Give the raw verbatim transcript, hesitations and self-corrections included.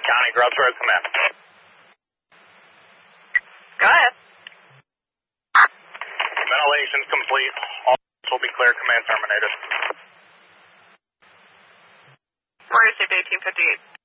County, Grubbs Road, command. Go ahead. Ventilation complete. All will be clear. Command terminated. We're received eighteen fifty-eight.